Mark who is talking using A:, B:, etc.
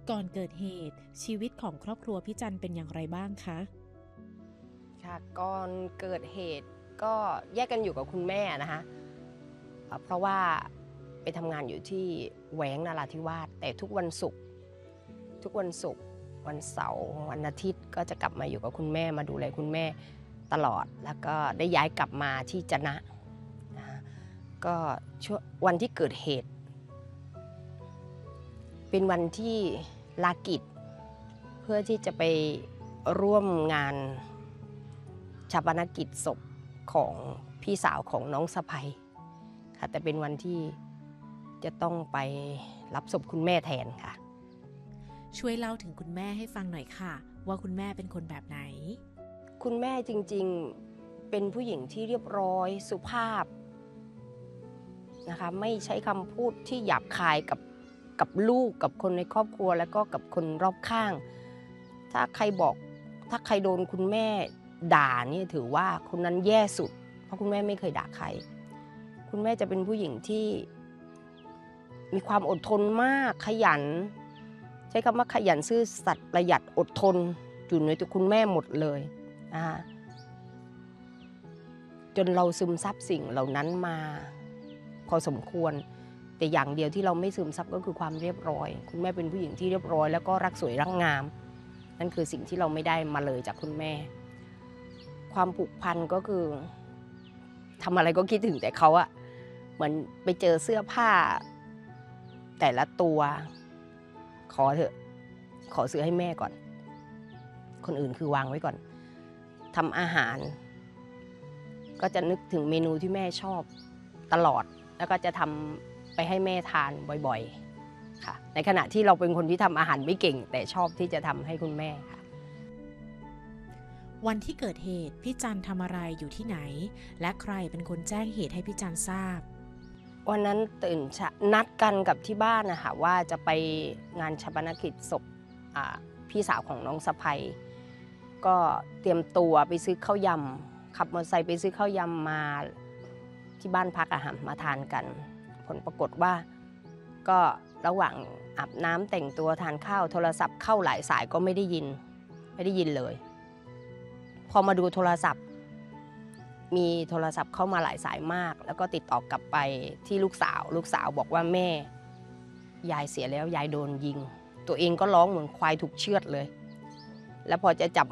A: ก่อนเกิดเหตุชีวิตของครอบครัวพี่จันเป็นอย่างไรบ้างคะ
B: ค่ะก่อนเกิดเหตุก็แยกกันอยู่กับคุณแม่นะคะเพราะว่าไปทำงานอยู่ที่แหวงนราธิวาสแต่ทุกวันศุกร์วันเสาร์วันอาทิตย์ก็จะกลับมาอยู่กับคุณแม่มาดูแลคุณแม่ตลอดแล้วก็ได้ย้ายกลับมาที่จะนะก็ช่วงวันที่เกิดเหตุเป็นวันที่ลากิจเพื่อที่จะไปร่วมงานชาปนกิจศพของพี่สาวของน้องสะใภ้ค่ะแต่เป็นวันที่จะต้องไปรับศพคุณแม่แทนค่ะ
A: ช่วยเล่าถึงคุณแม่ให้ฟังหน่อยค่ะว่าคุณแม่เป็นคนแบบไหน
B: คุณแม่จริงๆเป็นผู้หญิงที่เรียบร้อยสุภาพนะคะไม่ใช้คำพูดที่หยาบคายกับลูกกับคนในครอบครัวแล้วก็กับคนรอบข้างถ้าใครโดนคุณแม่ด่านี่ถือว่าคนนั้นแย่สุดเพราะคุณแม่ไม่เคยด่าใครคุณแม่จะเป็นผู้หญิงที่มีความอดทนมากขยันใช้คำว่าขยันซื่อสัตย์ประหยัดอดทนอยู่ในตัวคุณแม่หมดเลยนะคะจนเราซึมซับสิ่งเหล่านั้นมาพอสมควรแต่อย่างเดียวที่เราไม่ซึมซับก็คือความเรียบร้อยคุณแม่เป็นผู้หญิงที่เรียบร้อยแล้วก็รักสวยรักงามนั่นคือสิ่งที่เราไม่ได้มาเลยจากคุณแม่ความผูกพันก็คือทำอะไรก็คิดถึงแต่เขาอะเหมือนไปเจอเสื้อผ้าแต่ละตัวขอเถอะขอซื้อให้แม่ก่อนคนอื่นคือวางไว้ก่อนทำอาหารก็จะนึกถึงเมนูที่แม่ชอบตลอดแล้วก็จะทำไปให้แม่ทานบ่อยๆค่ะในขณะที่เราเป็นคนที่ทำอาหารไม่เก่งแต่ชอบที่จะทำให้คุณแม่ค่ะ
A: วันที่เกิดเหตุพี่จันทำอะไรอยู่ที่ไหนและใครเป็นคนแจ้งเหตุให้พี่จันทราบ
B: วันนั้นตื่นนัดกันกับที่บ้านนะคะว่าจะไปงานชาปนกิจศพพี่สาวของน้องสะใภ้ก็เตรียมตัวไปซื้อข้าวยำขับมอเตอร์ไซค์ไปซื้อข้าวยำมาที่บ้านพักอาหารมาทานกันผลปรากฏว่าก็ระหว่างอาบน้ำแต่งตัวทานข้าวโทรศัพท์เข้าหลายสายก็ไม่ได้ยินเลยพอมาดูโทรศัพท์มีโทรศัพท์เข้ามาหลายสายมากแล้วก็ติดต่อกลับไปที่ลูกสาวบอกว่าแม่ยายเสียแล้วยายโดนยิงตัวเองก็ร้องเหมือนควายถูกเชือดเลยแล้วพอจะจับ